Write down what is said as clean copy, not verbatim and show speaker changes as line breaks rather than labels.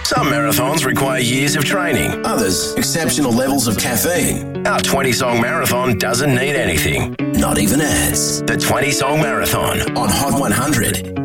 Some marathons require years of training.
Others, exceptional levels of caffeine.
Our 20-song marathon doesn't need anything.
Not even ads.
The 20-song marathon
On Hot 100.